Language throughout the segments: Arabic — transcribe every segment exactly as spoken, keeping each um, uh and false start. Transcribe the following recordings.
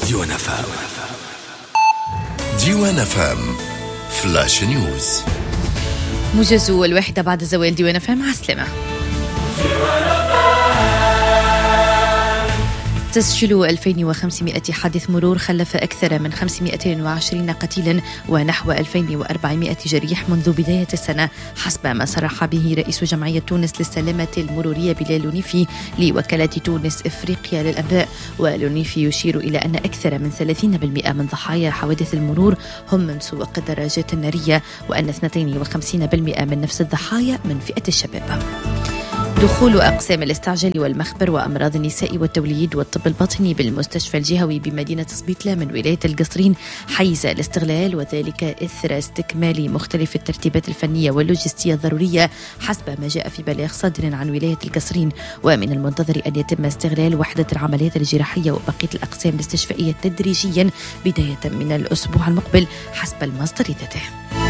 ديوان فام. ديوان فام فلاش نيوز. موجز الواحدة بعد زوال ديوان فام. عسلامة. تسجيل ألفين وخمسمائة حادث مرور خلف أكثر من خمسمائة وعشرين قتيلا ونحو ألفين وأربعمائة جريح منذ بداية السنة، حسب ما صرح به رئيس جمعية تونس للسلامة المرورية بلال لونيفي لوكالة تونس إفريقيا للأنباء. ولونيفي يشير إلى أن أكثر من ثلاثين بالمئة من ضحايا حوادث المرور هم من سواق الدراجات النارية، وأن اثنين وخمسين بالمئة من نفس الضحايا من فئة الشباب. دخول أقسام الاستعجال والمخبر وأمراض النساء والتوليد والطب الباطني بالمستشفى الجهوي بمدينة سبيطلة من ولاية القصرين حيز الاستغلال، وذلك إثر استكمال مختلف الترتيبات الفنية واللوجستية الضرورية حسب ما جاء في بلاغ صادر عن ولاية القصرين. ومن المنتظر أن يتم استغلال وحدة العمليات الجراحية وبقية الأقسام الاستشفائية تدريجيا بداية من الأسبوع المقبل حسب المصدر ذاته.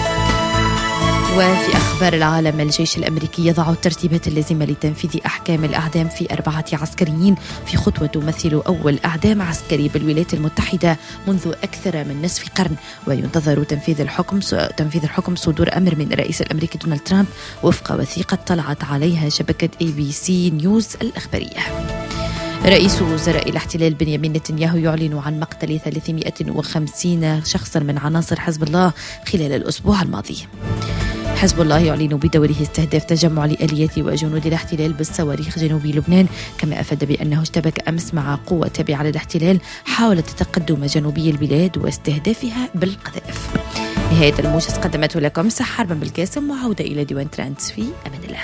وفي أخبار العالم، الجيش الأمريكي يضع الترتيبات اللازمة لتنفيذ أحكام الإعدام في أربعة عسكريين في خطوة تمثل أول إعدام عسكري بالولايات المتحدة منذ أكثر من نصف قرن. وينتظر تنفيذ الحكم تنفيذ الحكم صدور أمر من الرئيس الأمريكي دونالد ترامب وفق وثيقة طلعت عليها شبكة اي بي سي نيوز الإخبارية. رئيس وزراء الاحتلال بنيامين نتنياهو يعلن عن مقتل ثلاثمائة وخمسين شخصا من عناصر حزب الله خلال الأسبوع الماضي. حزب الله يعلن بدوره استهداف تجمع لآليات وجنود الاحتلال بالصواريخ جنوب لبنان، كما أفاد بأنه اشتبك أمس مع قوة تابعة للاحتلال حاولت تقدم جنوبي البلاد واستهدافها بالقذائف. نهاية الموجز قدمته لكم سحر بن بالقاسم، وعودة إلى ديوان ترانس في أمان الله.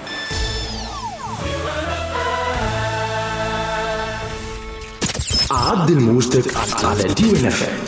عدل موجتك على ديوان.